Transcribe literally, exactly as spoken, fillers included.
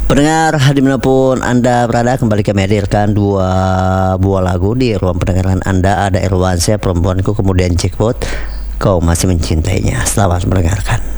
Pendengar dimanapun Anda berada, kembali kami hadirkan dua buah lagu di ruang pendengaran Anda. Ada Irwansyah, Perempuanku, kemudian Jackpot, Kau Masih Mencintainya. Selamat mendengarkan.